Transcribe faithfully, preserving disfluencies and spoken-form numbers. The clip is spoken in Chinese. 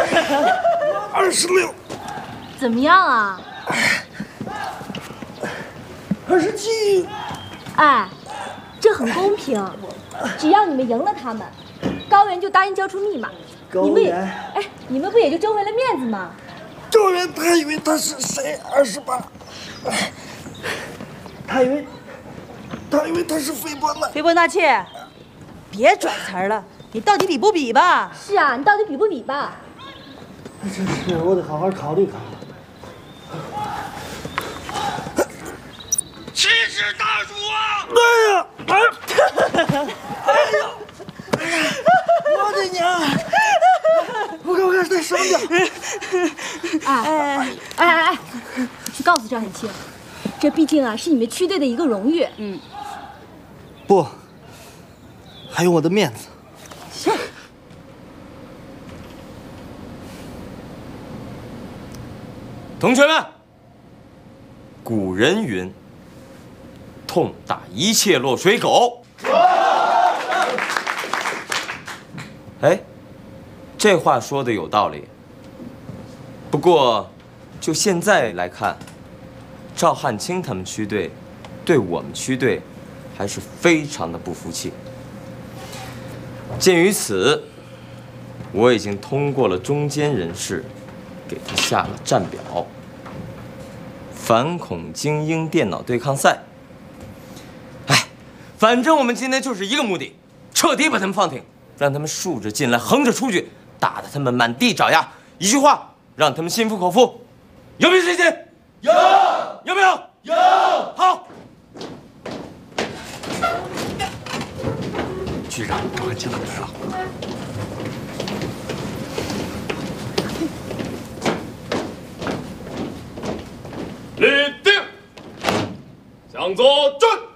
二十六， 怎么样啊？ 二十七。 哎，这很公平，只要你们赢了他们，高原就答应交出密码，你们也哎，你们不也就争回了面子吗？ 高原他以为他是谁？二十八，他以为他以为他是斐波那斐波那契，别拽词儿了，你到底比不比吧？ 是啊，你到底比不比吧？ 这是我得好好考虑考虑。 七尺大树啊！ 哎呀，哎，哎呀，哎呀，我的娘！我看我看再省点。 哎哎哎哎哎，去告诉张远清，这毕竟啊是你们区队的一个荣誉。嗯。 不，还有我的面子。 行。 同学们，古人云：“痛打一切落水狗。”哎，这话说的有道理。不过，就现在来看，赵汉卿他们区队对我们区队还是非常的不服气。鉴于此，我已经通过了中间人士，给他下了战表。反恐精英电脑对抗赛。哎，反正我们今天就是一个目的，彻底把他们放挺，让他们竖着进来，横着出去，打得他们满地找牙。一句话，让他们心服口服。有没有信心？有。有没有？有。好。 局长，赵汉卿来了。立定，向左转。